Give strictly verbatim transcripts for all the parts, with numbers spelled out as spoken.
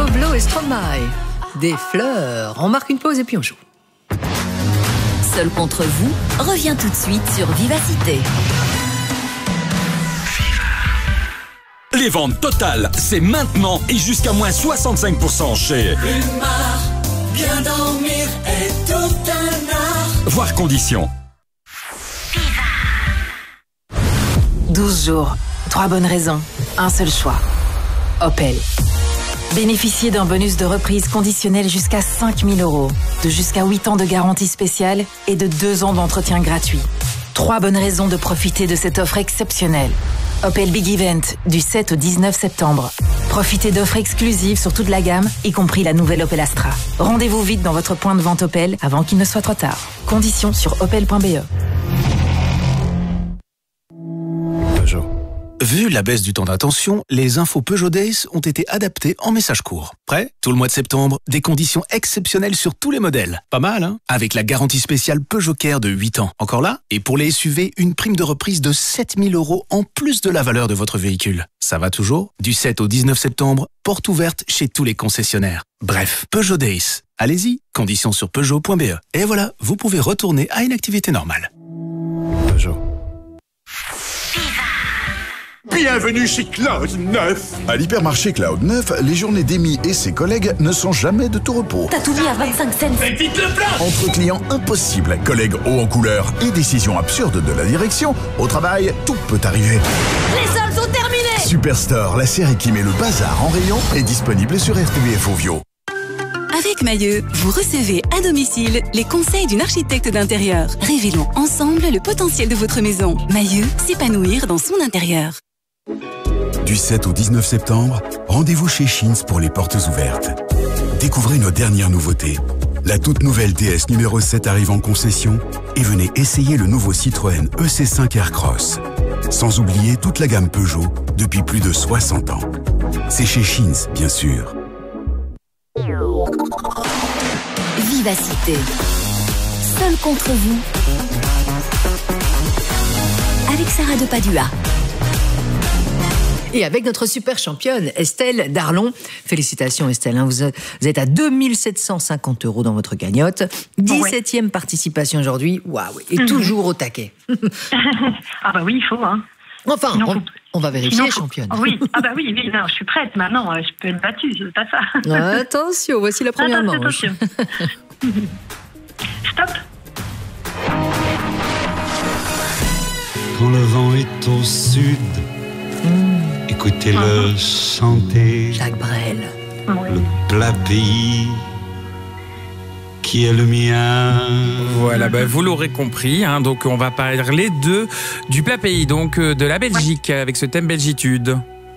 Pablo et Stromae. Des fleurs. On marque une pause et puis on joue. Seul contre vous revient tout de suite sur Vivacité. Les ventes totales, c'est maintenant et jusqu'à moins soixante-cinq pour cent chez Rumar, bien dormir est tout un art. Voir conditions. douze jours, trois bonnes raisons, un seul choix. Opel. Bénéficiez d'un bonus de reprise conditionnel jusqu'à cinq mille euros, de jusqu'à huit ans de garantie spéciale et de deux ans d'entretien gratuit. Trois bonnes raisons de profiter de cette offre exceptionnelle. Opel Big Event, du sept au dix-neuf septembre. Profitez d'offres exclusives sur toute la gamme, y compris la nouvelle Opel Astra. Rendez-vous vite dans votre point de vente Opel avant qu'il ne soit trop tard. Conditions sur opel point b e. Peugeot. Vu la baisse du temps d'attention, les infos Peugeot Days ont été adaptées en message court. Prêt ? Tout le mois de septembre, des conditions exceptionnelles sur tous les modèles. Pas mal, hein ? Avec la garantie spéciale Peugeot Care de huit ans. Encore là ? Et pour les S U V, une prime de reprise de sept mille euros en plus de la valeur de votre véhicule. Ça va toujours ? Du sept au dix-neuf septembre, porte ouverte chez tous les concessionnaires. Bref, Peugeot Days. Allez-y, conditions sur peugeot point b e. Et voilà, vous pouvez retourner à une activité normale. Peugeot. Bienvenue chez Cloud neuf. À l'hypermarché Cloud neuf, les journées d'Amy et ses collègues ne sont jamais de tout repos. T'as tout mis à vingt-cinq cents. Mais dites le plein. Entre clients impossibles, collègues hauts en couleur et décisions absurdes de la direction, au travail, tout peut arriver. Les soldes sont terminés. Superstore, la série qui met le bazar en rayon, est disponible sur R T B F Ovio. Avec Mailleux, vous recevez à domicile les conseils d'une architecte d'intérieur. Révélons ensemble le potentiel de votre maison. Mailleux, s'épanouir dans son intérieur. Du sept au dix-neuf septembre, rendez-vous chez Schins pour les portes ouvertes. Découvrez nos dernières nouveautés. La toute nouvelle D S numéro sept arrive en concession et venez essayer le nouveau Citroën E C cinq Aircross. Sans oublier toute la gamme Peugeot depuis plus de soixante ans. C'est chez Schins, bien sûr. Vivacité. Seul contre vous. Avec Sarah de Padua. Et avec notre super championne, Estelle Darlon. Félicitations Estelle, hein, vous êtes à deux mille sept cent cinquante euros dans votre cagnotte. dix-septième ouais. participation aujourd'hui, waouh, et mmh. toujours au taquet. Ah bah oui, il faut. Hein. Enfin, Sinon, on, faut... on va vérifier, Sinon, championne. Faut... Oui, ah bah oui, oui, non, je suis prête maintenant, je peux être battue, c'est pas ça. Attention, voici la première attention, manche. Attention. Stop. Quand le vent est au sud, mmh. écoutez-le chanter. Jacques Brel. Le plat pays qui est le mien. Voilà, bah vous l'aurez compris, hein, donc on va parler de, du plat pays, donc de la Belgique, avec ce thème Belgitude.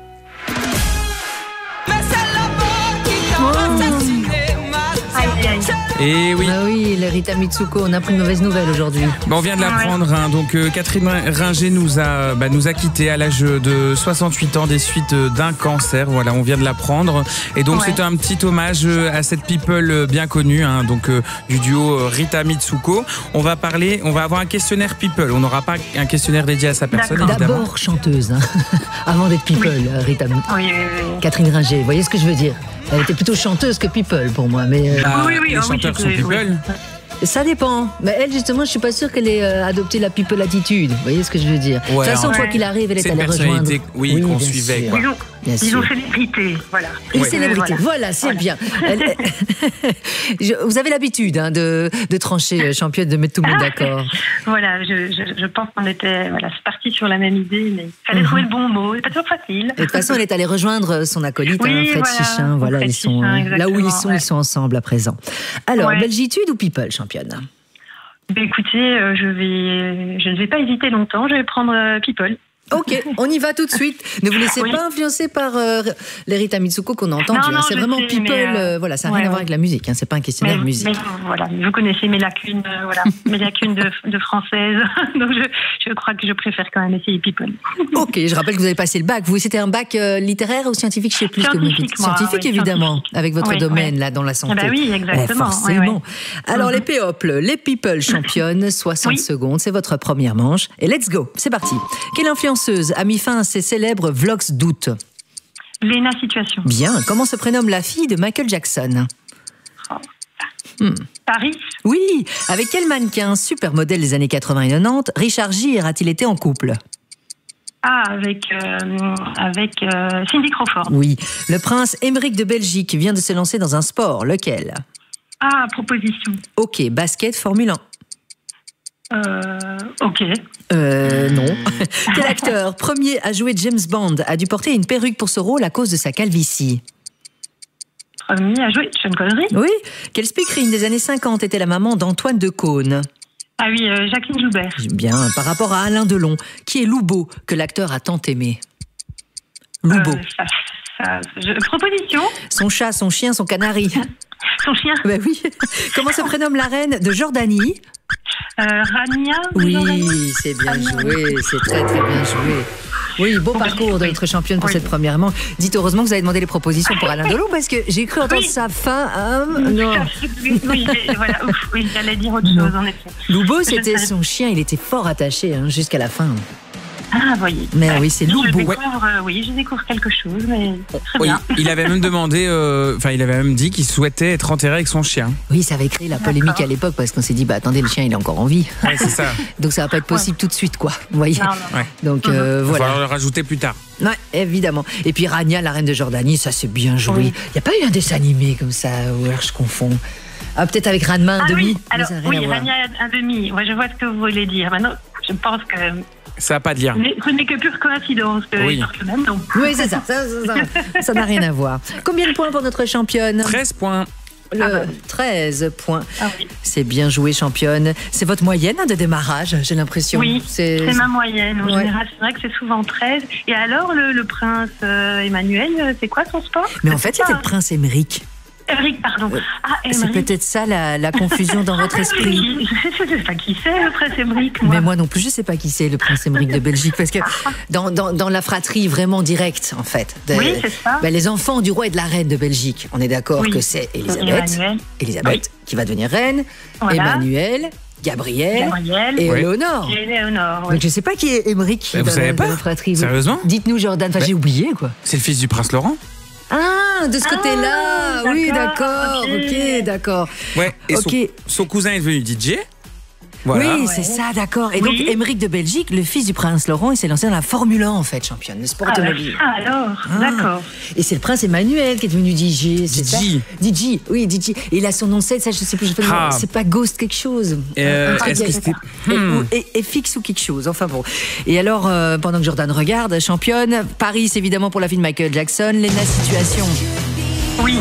Et oui. Ah oui, le Rita Mitsuko, on a pris une mauvaise nouvelle aujourd'hui. Bah on vient de l'apprendre, hein. Donc euh, Catherine Ringer nous a, bah, nous a quittés à l'âge de soixante-huit ans des suites d'un cancer. Voilà, on vient de l'apprendre. Et donc ouais. c'est un petit hommage à cette people bien connue, hein, donc euh, du duo Rita Mitsuko. On va parler, on va avoir un questionnaire people. On n'aura pas un questionnaire dédié à sa personne. D'abord chanteuse, hein, avant d'être people, oui. Rita Mitsuko. Oui, oui, oui. Catherine Ringer, vous voyez ce que je veux dire? Elle était plutôt chanteuse que people pour moi, mais euh... ah, oui, oui, les chanteurs oui, sont people. Oui. Ça dépend. Mais elle, justement, je suis pas sûre qu'elle ait euh, adopté la people attitude. Vous voyez ce que je veux dire? Ouais, de toute façon, quoi ouais. qu'il arrive, elle est, est allée rejoindre. Oui, oui qu'on suivait. Quoi. Disons, bien disons sûr. célébrité, voilà. Une ouais. célébrité, voilà, voilà c'est voilà. bien. Elle, je, vous avez l'habitude hein, de, de trancher, championne, de mettre tout le monde d'accord. Voilà, je, je, je pense qu'on était voilà, partis sur la même idée, mais il fallait mm-hmm. trouver le bon mot, c'est pas toujours facile. Et de toute façon, elle est allée rejoindre son acolyte, oui, hein, Fred voilà, Chichin. Voilà, Fred ils sont, Chichin, là où ils sont, ouais. ils sont ensemble à présent. Alors, ouais. Belgitude ou people, championne? Ben écoutez, euh, je vais, je ne vais pas hésiter longtemps. Je vais prendre euh, People. Ok, on y va tout de suite. Ne vous laissez oui. pas influencer par euh, les Rita Mitsuko qu'on a entendu. Non, non, hein. C'est vraiment sais, people. Mais euh, euh, voilà, ça n'a ouais, rien à ouais. voir avec la musique. Hein. C'est pas un questionnaire mais, musique. Mais, voilà, vous connaissez mes lacunes, euh, voilà, mes lacunes de, de française. Donc je, je crois que je préfère quand même essayer People. Ok, je rappelle que vous avez passé le bac. Vous, c'était un bac euh, littéraire ou scientifique, je sais plus. Scientifique, que moi, scientifique oui, évidemment, scientifique. avec votre oui, domaine oui. là dans la santé. Ah bah oui, exactement. Eh, forcément. Oui, oui. Alors mm-hmm. les Péoples, les People championnes, soixante oui. secondes, c'est votre première manche. Et let's go, c'est parti. Quelle influenceuse a mis fin à ses célèbres vlogs d'août? Léna Situation. Bien. Comment se prénomme la fille de Michael Jackson? Hmm. Paris. Oui. Avec quel mannequin supermodèle des années quatre-vingts et quatre-vingt-dix Richard Gere a-t-il été en couple? Ah, avec, euh, avec euh, Cindy Crawford. Oui. Le prince Émeric de Belgique vient de se lancer dans un sport. Lequel? Ah, proposition. Ok. Basket, Formule un. Euh, ok. Euh, non. Quel acteur, premier à jouer James Bond, a dû porter une perruque pour ce rôle à cause de sa calvitie? Premier à jouer Sean Connery. Oui. Quelle speakerine des années cinquante était la maman d'Antoine Decaune? Ah oui, euh, Jacqueline Joubert. Bien. Par rapport à Alain Delon, qui est Loubeau, que l'acteur a tant aimé? Loubeau. Euh, ça, ça, je... Proposition. Son chat, son chien, son canari. Son chien. Ben oui. Comment se prénomme la reine de Jordanie? Euh, Rania. Oui, c'est bien joué, c'est très très bien joué. Oui, beau parcours de notre championne pour oui. cette première manche. Dites heureusement que vous avez demandé les propositions pour Alain Delon parce que j'ai cru entendre oui. sa fin. Hein, non. Oui, oui, mais voilà, ouf, oui, j'allais dire autre chose en effet. Loubeau, c'était son chien, il était fort attaché hein, jusqu'à la fin. Ah, voyez. Mais ouais. oui, c'est Loubeau. Je découvre, euh, oui, je découvre quelque chose, mais très oui, bien. Il avait même demandé, enfin, euh, il avait même dit qu'il souhaitait être enterré avec son chien. Oui, ça avait créé la polémique D'accord. à l'époque parce qu'on s'est dit, bah attendez, le chien, il est encore en vie. Ouais, c'est ça. Donc ça va pas être possible ouais. tout de suite, quoi. Vous voyez. Non, non. Ouais. Donc euh, il voilà. va falloir le rajouter plus tard. Ouais, évidemment. Et puis Rania, la reine de Jordanie, ça c'est bien joué. Il oui. n'y a pas eu un dessin animé comme ça, ou alors je confonds. Ah, peut-être avec Ranma un ah, demi. Oui, alors, oui Rania un demi. Ouais, je vois ce que vous voulez dire. Maintenant, je pense que. Ça n'a pas de lien. Ce n'est que pure coïncidence. Que oui, même, donc. oui c'est ça. Ça n'a rien à voir. Combien de points pour notre championne? treize points. Le ah bah. treize points. Ah oui. C'est bien joué, championne. C'est votre moyenne hein, de démarrage, j'ai l'impression. Oui, c'est, c'est ma moyenne. En ouais. général, c'est vrai que c'est souvent treize. Et alors, le, le prince euh, Emmanuel, c'est quoi son sport? Mais en fait, c'était le prince Émeric. Émeric, pardon. Ah, c'est peut-être ça la, la confusion dans votre esprit. Je ne sais pas qui c'est, le prince Émeric. Moi. Mais moi non plus, je ne sais pas qui c'est, le prince Émeric de Belgique. Parce que dans, dans, dans la fratrie vraiment directe, en fait, de, oui, c'est ça. Ben, les enfants du roi et de la reine de Belgique, on est d'accord oui. que c'est Elisabeth, Emmanuel. Elisabeth oui. qui va devenir reine, voilà. Emmanuel, Gabriel, Gabriel et oui. Éléonore. Et Éléonore, oui. Donc je ne sais pas qui est Émeric ben, dans, vous savez la, pas dans la fratrie. Sérieusement? Dites-nous, Jordan. Enfin, ben, j'ai oublié, quoi. C'est le fils du prince Laurent. Ah, de ce ah, côté-là. D'accord, oui, d'accord. Ok, d'accord. Ouais, et okay. son, son cousin est devenu D J. Voilà. Oui, ouais. c'est ça, d'accord. Et oui. donc, Émeric de Belgique, le fils du prince Laurent, il s'est lancé dans la Formule un, en fait, championne, le sport ah, automobile. Ah, alors, ah. d'accord. Et c'est le prince Emmanuel qui est devenu D J, c'est D J. ça D J, oui, D J. Et il a son nom sept, ça, je sais plus, je sais pas, ah. c'est pas Ghost quelque chose. Euh, un est-ce que c'était... Hmm. Et, et, et fixe ou quelque chose, enfin bon. Et alors, euh, pendant que Jordan regarde, championne, Paris, évidemment, pour la fille de Michael Jackson, Léna Situation. Oui.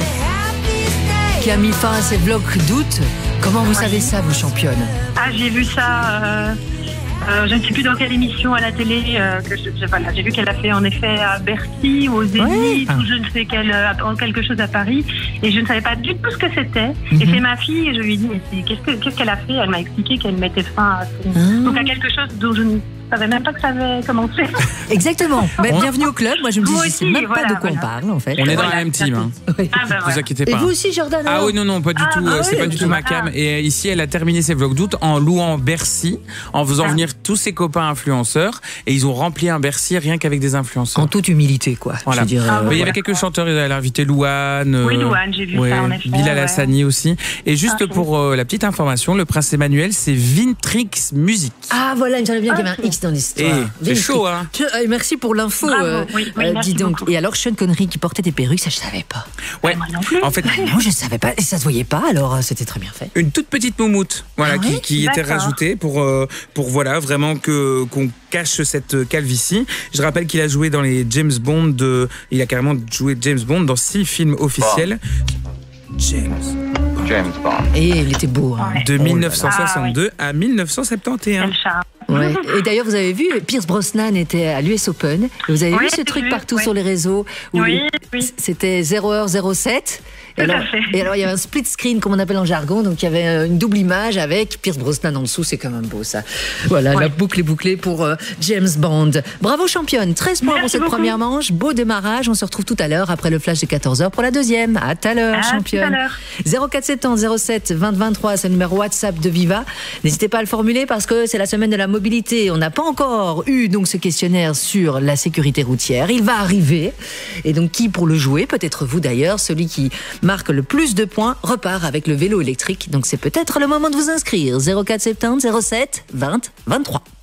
Qui a mis fin à ses blocs d'août. Comment vous oui. savez ça, vous, championne? Ah, j'ai vu ça, euh, euh, je ne sais plus dans quelle émission à la télé, euh, que je, je, voilà, j'ai vu qu'elle a fait en effet à Bercy ou aux Zénith, oui. ou je ne sais quel, euh, quelque chose à Paris, et je ne savais pas du tout ce que c'était. Mm-hmm. Et c'est ma fille, et je lui ai dit, mais c'est, qu'est-ce, que, qu'est-ce qu'elle a fait? Elle m'a expliqué qu'elle mettait fin à, mm-hmm. donc à quelque chose dont je ne savais même pas que ça avait commencé. Exactement. Mais bienvenue au club. Moi, je me dis, je ne sais même voilà, pas de quoi voilà. on parle, en fait. On est voilà, dans la même team. Hein. Oui. Ah, ben vous voilà. inquiétez pas. Et vous aussi, Jordan? Ah oui, non, non, pas du ah, tout. Ah, c'est oui, pas du tout ma cam. ah. Et ici, elle a terminé ses vlogs d'août en louant Bercy, en faisant ah. venir tous ses copains influenceurs. Et ils ont rempli un Bercy rien qu'avec des influenceurs. En toute humilité, quoi. Voilà. Je dirais, ah, euh, mais il y voilà. avait quelques chanteurs. Elle a invité Louane. Oui, Louane, j'ai vu ouais, ça, en effet. Bilal ouais. Hassani aussi. Et juste okay. pour euh, la petite information, le prince Emmanuel, c'est Vintrix Music. Ah, voilà, il me semblait bien okay. qu'il y avait un X dans l'histoire. Et c'est chaud, hein. Merci pour l'info. Bravo, euh, oui, oui, euh, merci dis donc. beaucoup. Et alors, Sean Connery qui portait des perruques, ça je savais pas. Ouais. Moi non plus. En fait, non, je savais pas. Et ça se voyait pas. Alors, c'était très bien fait. Une toute petite moumoute, voilà, ah, qui, oui qui était rajoutée pour euh, pour voilà vraiment que qu'on cache cette calvitie. Je rappelle qu'il a joué dans les James Bond. De, il a carrément joué James Bond dans six films officiels. Bon. James. James Bond. Et il était beau. Hein. Ouais. De oh dix-neuf cent soixante-deux ah, oui. à dix-neuf cent soixante et un. Ouais. Et d'ailleurs, vous avez vu, Pierce Brosnan était à l'U S Open. Vous avez oui, vu ce truc vu, partout oui. sur les réseaux où oui, oui. c'était zéro heure zéro sept. Et Tout alors, à fait. et alors, il y avait un split screen, comme on appelle en jargon. Donc, il y avait une double image avec Pierce Brosnan en dessous. C'est quand même beau, ça. Voilà, ouais. La boucle est bouclée pour euh, James Bond. Bravo, championne. treize points pour cette beaucoup. première manche. Beau démarrage. On se retrouve tout à l'heure après le flash de quatorze heures pour la deuxième. À tout à l'heure, championne. Tout à l'heure. zéro quatre sept zéro sept vingt vingt-trois, c'est le numéro WhatsApp de Viva. N'hésitez pas à le formuler parce que c'est la semaine de la mode. mobilité, on n'a pas encore eu donc ce questionnaire sur la sécurité routière. Il va arriver. Et donc, qui pour le jouer? Peut-être vous d'ailleurs. Celui qui marque le plus de points repart avec le vélo électrique. Donc, c'est peut-être le moment de vous inscrire. zéro quatre soixante-dix zéro sept vingt vingt-trois.